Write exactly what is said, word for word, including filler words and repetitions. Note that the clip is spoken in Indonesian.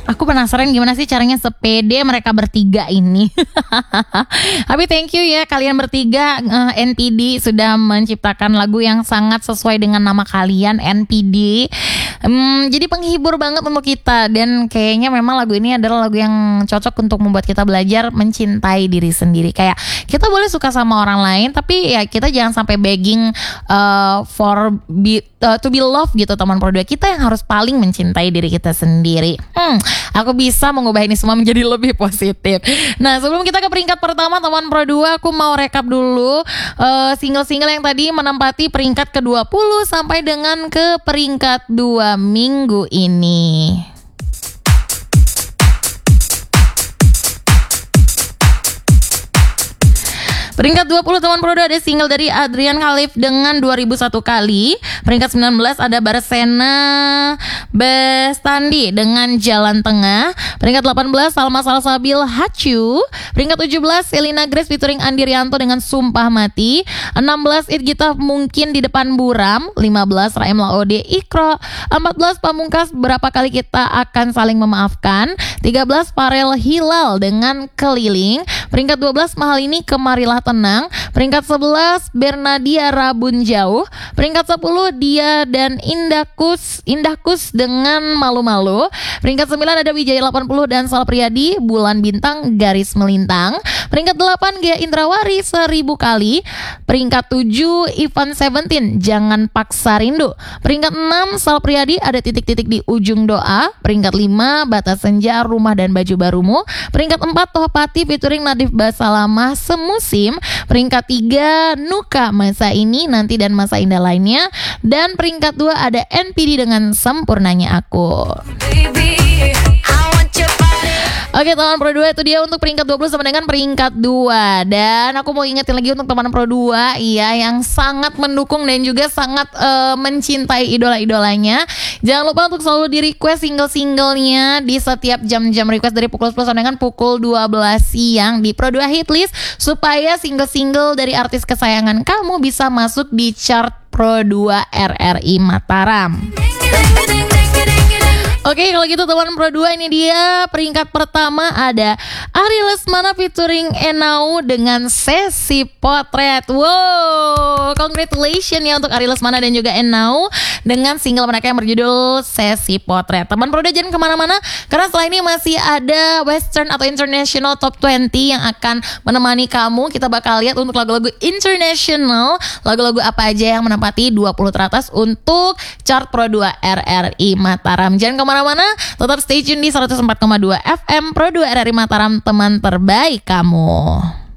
Aku penasaran gimana sih caranya sepede mereka bertiga ini. Tapi thank you ya kalian bertiga, uh, N P D sudah menciptakan lagu yang sangat sesuai dengan nama kalian, N P D. um, Jadi penghibur banget untuk kita. Dan kayaknya memang lagu ini adalah lagu yang cocok untuk membuat kita belajar mencintai diri sendiri. Kayak kita boleh suka sama orang lain, tapi ya kita jangan sampai begging uh, for be, uh, to be loved gitu teman Pro dua. Kita yang harus paling mencintai diri kita sendiri. Hmm, aku bisa mengubah ini semua menjadi lebih positif. Nah, sebelum kita ke peringkat pertama teman Pro dua, aku mau rekap dulu uh, single-single yang tadi menempati peringkat ke dua puluh sampai dengan ke peringkat dua minggu ini. Peringkat dua puluh teman Pro dua ada single dari Adrian Khalif dengan dua ribu satu kali. Peringkat sembilan belas ada Barsena Bestandi dengan Jalan Tengah. Peringkat delapan belas Salma Salsabil Hacu. Peringkat tujuh belas Selina Grace featuring Andi Rianto dengan Sumpah Mati. enam belas It Gita Mungkin di Depan Buram. lima belas Raim Laode Ikro. empat belas Pamungkas Berapa Kali Kita Akan Saling Memaafkan. tiga belas Farel Hilal dengan Keliling. Peringkat dua belas Mahal Ini Kemarilah Tenang. Peringkat sebelas Bernadia Rabun Jauh. Peringkat sepuluh Dia dan Indahkus Indahkus dengan Malu-Malu. Peringkat sembilan ada Wijaya delapan puluh dan Sal Priadi Bulan Bintang Garis Melintang. Peringkat delapan Gia Indrawari Seribu Kali. Peringkat tujuh Ivan Seventeen Jangan Paksa Rindu. Peringkat enam Sal Priadi Ada Titik-Titik di Ujung Doa. Peringkat lima Batas Senja Rumah dan Baju Barumu. Peringkat empat Tohpati featuring Nadif Basalamah Semusim. Peringkat tiga Nuka Masa Ini Nanti dan Masa Indah Lainnya. Dan peringkat dua ada N P D dengan Sempurnanya Aku. Oke teman Pro dua, itu dia untuk peringkat dua puluh sama dengan peringkat dua. Dan aku mau ingetin lagi untuk teman Pro dua, iya, yang sangat mendukung dan juga sangat uh, mencintai idola-idolanya. Jangan lupa untuk selalu di request single-singlenya di setiap jam-jam request dari pukul sepuluh sampai dengan pukul dua belas siang di Pro dua Hitlist, supaya single-single dari artis kesayangan kamu bisa masuk di chart Pro dua R R I Mataram. Oke, kalau gitu teman Pro dua, ini dia peringkat pertama ada Ari Lesmana featuring Enau dengan Sesi Potret. Wow, congratulations ya untuk Ari Lesmana dan juga Enau dengan single mereka yang berjudul Sesi Potret. Teman Pro dua jangan kemana-mana, karena setelah ini masih ada Western atau International Top dua puluh yang akan menemani kamu. Kita bakal lihat untuk lagu-lagu international, lagu-lagu apa aja yang menempati dua puluh teratas untuk chart Pro dua R R I Mataram. Jangan kemana mana, tetap stay tune di seratus empat koma dua F M Pro dua R R I Mataram, teman terbaik kamu.